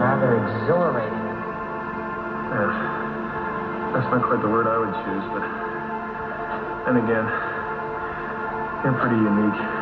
rather exhilarating. Yeah. That's not quite the word I would choose, but then again, you're pretty unique.